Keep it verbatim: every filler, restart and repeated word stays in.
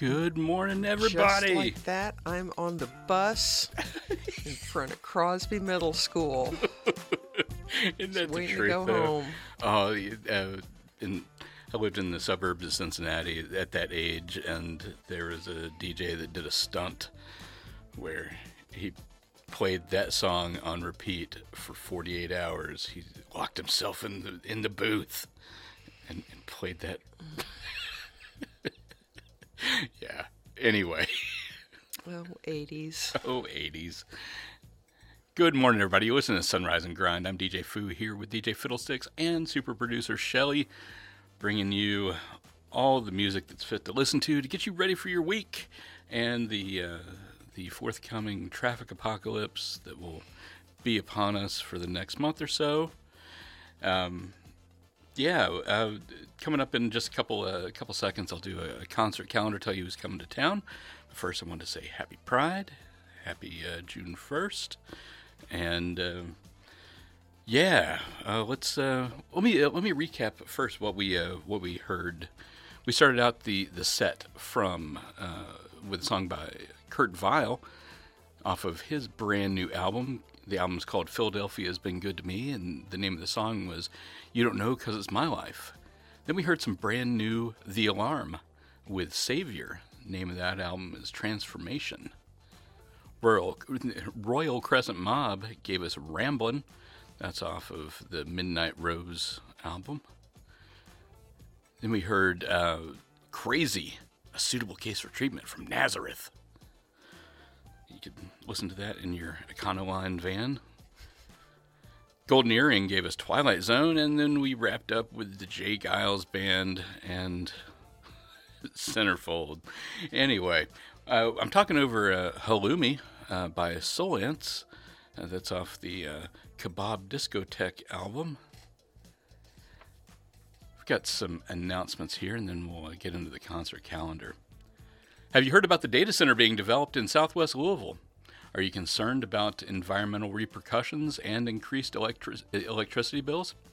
Good morning, everybody. Just like that, I'm on the bus in front of Crosby Middle School. Isn't that the waiting truth, to go though? home. Oh, uh, in, I lived in the suburbs of Cincinnati at that age, and there was a D J that did a stunt where he played that song on repeat for forty-eight hours. He locked himself in the in the booth and, and played that. Yeah. Anyway. Oh, eighties. Oh, eighties. Good morning, everybody. You listen to Sunrise and Grind. I'm D J Foo here with D J Fiddlesticks and super producer Shelly, bringing you all the music that's fit to listen to to get you ready for your week and the uh, the forthcoming traffic apocalypse that will be upon us for the next month or so. Um, yeah, uh, coming up in just a couple uh, a couple seconds, I'll do a, a concert calendar, tell you who's coming to town. But first, I want to say Happy Pride, Happy uh, June first, and uh, yeah, uh, let's uh, let me uh, let me recap first what we uh, what we heard. We started out the the set from uh, with a song by Kurt Vile off of his brand new album. The album's called Philadelphia Has Been Good to Me, and the name of the song was You Don't Know 'Cause It's My Life. Then we heard some brand new The Alarm with Savior. The name of that album is Transformation. Royal, Royal Crescent Mob gave us Ramblin'. That's off of the Midnight Rose album. Then we heard uh, Crazy, A Suitable Case for Treatment from Nazareth. You could listen to that in your Econoline van. Golden Earring gave us Twilight Zone, and then we wrapped up with the Jay Giles Band and Centerfold. Anyway, uh, I'm talking over uh, Halloumi uh, by Soul Ants. Uh, that's off the uh, Kebab Discotheque album. We've got some announcements here, and then we'll uh, get into the concert calendar. Have you heard about the data center being developed in southwest Louisville? Are you concerned about environmental repercussions and increased electri- electricity bills?